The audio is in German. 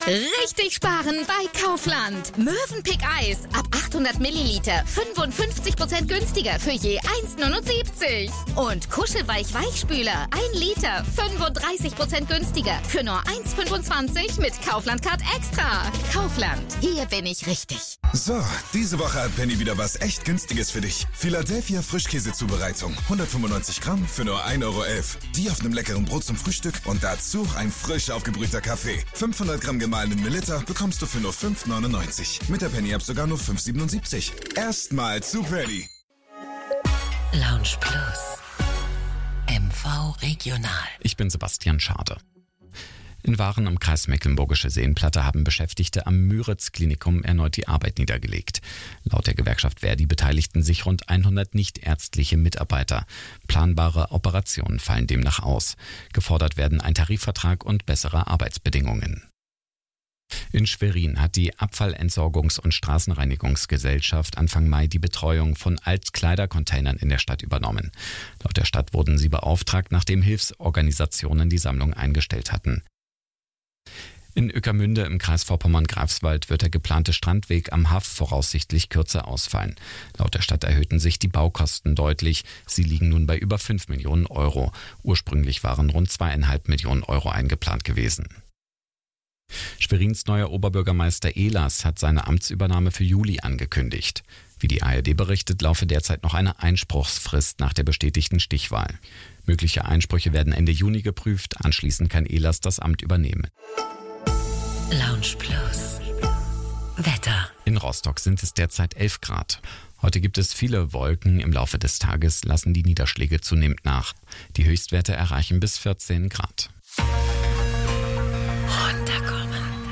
Richtig sparen bei Kaufland. Mövenpick Eis ab 800 Milliliter 55% günstiger für je 1,79. Und Kuschelweich Weichspüler 1 Liter 35% günstiger für nur 1,25 mit Kaufland Card Extra. Kaufland, hier bin ich richtig. So, diese Woche hat Penny wieder was echt Günstiges für dich. Philadelphia Frischkäsezubereitung. 195 Gramm für nur 1,11 Euro. Die auf einem leckeren Brot zum Frühstück und dazu ein frisch aufgebrühter Kaffee. 500 Gramm gemahlenen Milliliter bekommst du für nur 5,99. Mit der Penny-App sogar nur 5,77. Erstmal zu Penny. Lounge Plus. MV Regional. Ich bin Sebastian Schade. In Waren im Kreis Mecklenburgische Seenplatte haben Beschäftigte am Müritz-Klinikum erneut die Arbeit niedergelegt. Laut der Gewerkschaft Verdi beteiligten sich rund 100 nichtärztliche Mitarbeiter. Planbare Operationen fallen demnach aus. Gefordert werden ein Tarifvertrag und bessere Arbeitsbedingungen. In Schwerin hat die Abfallentsorgungs- und Straßenreinigungsgesellschaft Anfang Mai die Betreuung von Altkleidercontainern in der Stadt übernommen. Laut der Stadt wurden sie beauftragt, nachdem Hilfsorganisationen die Sammlung eingestellt hatten. In Ueckermünde im Kreis Vorpommern-Greifswald wird der geplante Strandweg am Haff voraussichtlich kürzer ausfallen. Laut der Stadt erhöhten sich die Baukosten deutlich. Sie liegen nun bei über 5 Millionen Euro. Ursprünglich waren rund 2,5 Millionen Euro eingeplant gewesen. Schwerins neuer Oberbürgermeister Ehlers hat seine Amtsübernahme für Juli angekündigt. Wie die ARD berichtet, laufe derzeit noch eine Einspruchsfrist nach der bestätigten Stichwahl. Mögliche Einsprüche werden Ende Juni geprüft, anschließend kann Ehlers das Amt übernehmen. Lounge Plus. Wetter. In Rostock sind es derzeit 11 Grad. Heute gibt es viele Wolken, im Laufe des Tages lassen die Niederschläge zunehmend nach. Die Höchstwerte erreichen bis 14 Grad.